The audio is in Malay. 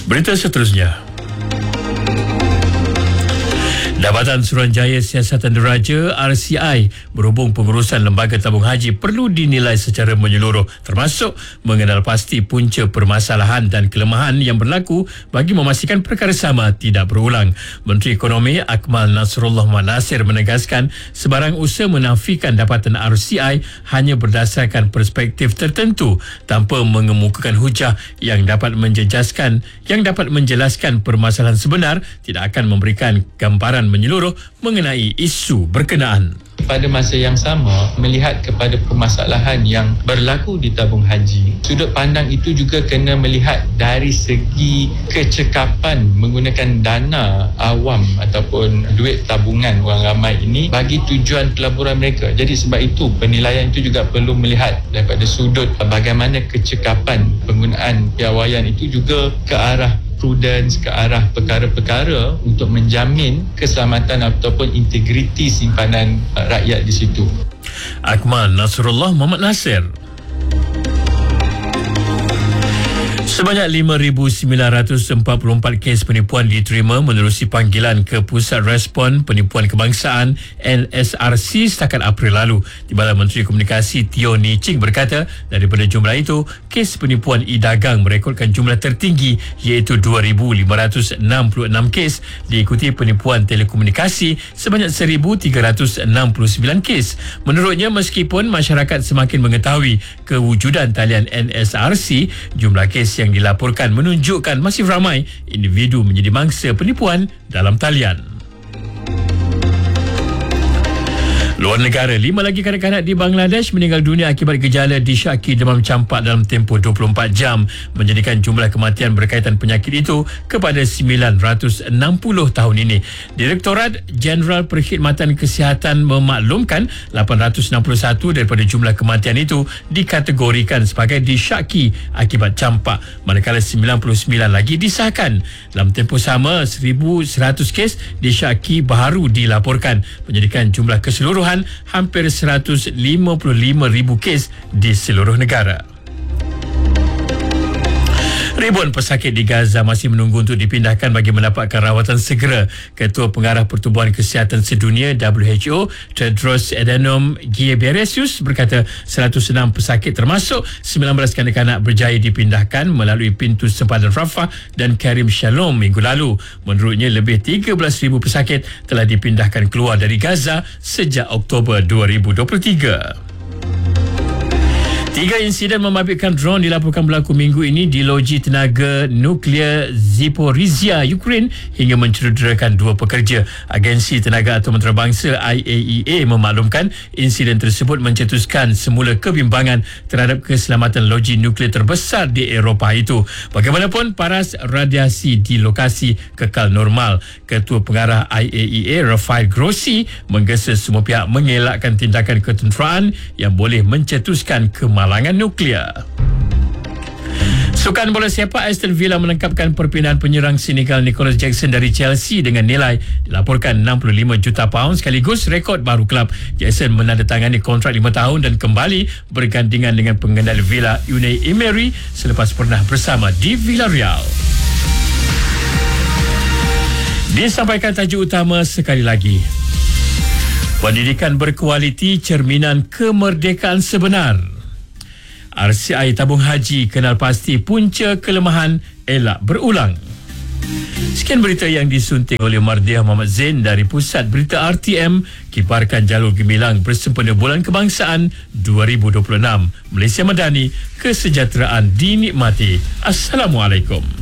Berita seterusnya. Jabatan Suruhanjaya Siasatan Diraja RCI berhubung pengurusan lembaga tabung haji perlu dinilai secara menyeluruh, termasuk mengenal pasti punca permasalahan dan kelemahan yang berlaku bagi memastikan perkara sama tidak berulang. Menteri Ekonomi Akmal Nasrullah Nasir menegaskan sebarang usaha menafikan dapatan RCI hanya berdasarkan perspektif tertentu tanpa mengemukakan hujah yang dapat menjelaskan permasalahan sebenar tidak akan memberikan gambaran menyeluruh mengenai isu berkenaan. Pada masa yang sama, melihat kepada permasalahan yang berlaku di tabung haji, sudut pandang itu juga kena melihat dari segi kecekapan menggunakan dana awam ataupun duit tabungan orang ramai ini bagi tujuan pelaburan mereka. Jadi sebab itu penilaian itu juga perlu melihat daripada sudut bagaimana kecekapan penggunaan piawaian itu juga ke arah prudence, ke arah perkara-perkara untuk menjamin keselamatan ataupun integriti simpanan rakyat di situ. Akmal Nasrullah Nasir. Sebanyak 5,944 kes penipuan diterima menerusi panggilan ke Pusat Respon Penipuan Kebangsaan NSRC setakat April lalu. Di Timbalan Menteri Komunikasi Teo Ni Ching berkata, daripada jumlah itu, kes penipuan e-dagang merekodkan jumlah tertinggi iaitu 2,566 kes, diikuti penipuan telekomunikasi sebanyak 1,369 kes. Menurutnya, meskipun masyarakat semakin mengetahui kewujudan talian NSRC, jumlah kes yang dilaporkan menunjukkan masih ramai individu menjadi mangsa penipuan dalam talian. Luar negara, 5 lagi kanak-kanak di Bangladesh meninggal dunia akibat gejala disyaki demam campak dalam tempoh 24 jam, menjadikan jumlah kematian berkaitan penyakit itu kepada 960 tahun ini. Direktorat Jeneral Perkhidmatan Kesihatan memaklumkan 861 daripada jumlah kematian itu dikategorikan sebagai disyaki akibat campak, manakala 99 lagi disahkan. Dalam tempoh sama, 1,100 kes disyaki baru dilaporkan, menjadikan jumlah keseluruhan hampir 155,000 kes di seluruh negara. Ribuan pesakit di Gaza masih menunggu untuk dipindahkan bagi mendapatkan rawatan segera. Ketua Pengarah Pertubuhan Kesihatan Sedunia WHO, Tedros Adhanom Ghebreyesus berkata 106 pesakit termasuk 19 kanak-kanak berjaya dipindahkan melalui pintu sempadan Rafah dan Karim Shalom minggu lalu. Menurutnya, lebih 13,000 pesakit telah dipindahkan keluar dari Gaza sejak Oktober 2023. 3 insiden memabitkan drone dilaporkan berlaku minggu ini di loji tenaga nuklear Zaporizhia, Ukraine, hingga mencederakan 2 pekerja. Agensi Tenaga Atom Antarabangsa IAEA memaklumkan insiden tersebut mencetuskan semula kebimbangan terhadap keselamatan loji nuklear terbesar di Eropah itu. Bagaimanapun, paras radiasi di lokasi kekal normal. Ketua Pengarah IAEA Rafael Grossi menggesa semua pihak mengelakkan tindakan ketenteraan yang boleh mencetuskan kemalangan nuklear. Sukan bola sepak Aston Villa menangkapkan perpindahan penyerang Senegal Nicholas Jackson dari Chelsea dengan nilai dilaporkan 65 juta pound, sekaligus rekod baru kelab. Jackson menandatangani kontrak 5 tahun dan kembali bergandingan dengan pengendali Villa Unai Emery selepas pernah bersama di Villarreal. Disampaikan tajuk utama sekali lagi. Pendidikan berkualiti cerminan kemerdekaan sebenar. RCI Tabung Haji kenal pasti punca kelemahan elak berulang. Sekian berita yang disunting oleh Mardiah Muhammad Zain dari Pusat Berita RTM, kibarkan jalur gemilang bersempena Bulan Kebangsaan 2026. Malaysia Madani, kesejahteraan dinikmati. Assalamualaikum.